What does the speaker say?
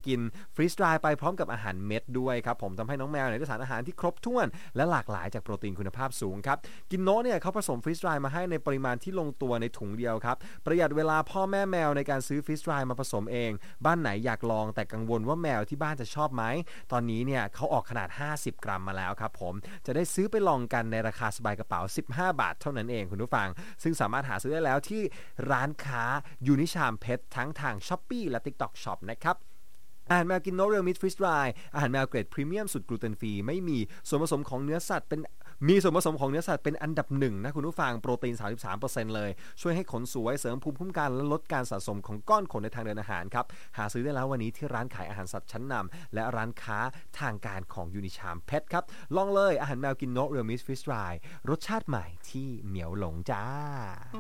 กินฟรีสไดรไปพร้อมกับอาหารเม็ดด้วยครับผมทำให้น้องแมวได้สารอาหารที่ครบถ้วนและหลากหลายจากโปรตีนคุณภาพสูงครับกินโนะเนี่ยเขาผสมฟรีสไดรมาให้ในปริมาณที่ลงตัวในถุงเดียวครับประหยัดเวลาพ่อแม่แมวในการซื้อฟรีสไดรมาผสมเองบ้านไหนอยากลองแต่กังวลว่าแมวที่บ้านจะชอบไหมตอนนี้เนี่ยเขาออกขนาด50 กรัมมาแล้วครับผมจะได้ซื้อไปลองกันในราคาสบายกระเป๋า15 บาทเท่านั้นเองคุณผู้ฟังซึ่งสามารถหาซื้อได้แล้วที่ร้านค้ายูนิชามเพชรทั้งทาง Shopee และ TikTok Shop นะครับอาหารแมวกินโนเรียลมิทฟรีสไดรอาหารแมวเกรดพรีเมียมสุดกลูเตนฟรีไม่มีส่วนผสมของเนื้อสัตว์เป็นอันดับหนึ่งนะคุณผู้ฟังโปรตีน 33% เลยช่วยให้ขนสวยเสริมภูมิคุ้มกันและลดการสะสมของก้อนขนในทางเดินอาหารครับหาซื้อได้แล้ววันนี้ที่ร้านขายอาหารสัตว์ชั้นนำและร้านค้าทางการของยูนิชามเพชรครับลองเลยอาหารแมวกินโนเรียลมิทฟรีสไดรรสชาติใหม่ที่เหนียวหลงจ้า